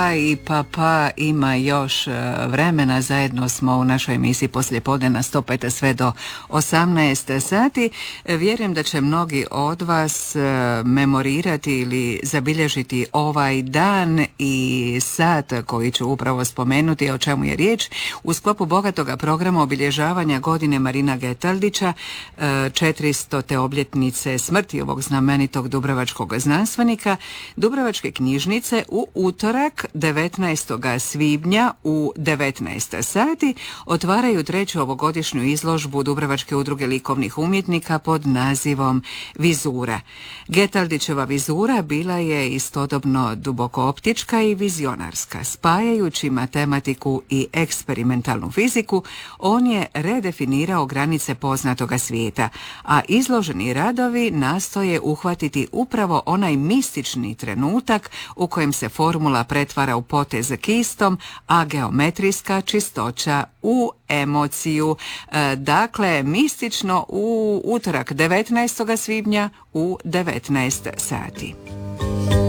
I pa ima još vremena, zajedno smo u našoj emisiji Poslijepodne na 105 sve do 18 sati. Vjerujem da će mnogi od vas memorirati ili zabilježiti ovaj dan i sat koji ću upravo spomenuti, o čemu je riječ. U sklopu bogatoga programa obilježavanja godine Marina Getaldića, 400. obljetnice smrti ovog znamenitog dubrovačkog znanstvenika, Dubrovačke knjižnice u utorak 19. svibnja u 19 sati otvaraju treću ovogodišnju izložbu Dubrovačke udruge likovnih umjetnika pod nazivom Vizura. Getaldićeva vizura bila je istodobno duboko optička i vizionarska. Spajajući matematiku i eksperimentalnu fiziku, on je redefinirao granice poznatoga svijeta, a izloženi radovi nastoje uhvatiti upravo onaj mistični trenutak u kojem se formula pretvara u potez kistom, a geometrijska čistoća u emociju. Dakle, mistično u utorak 19. svibnja u 19 sati.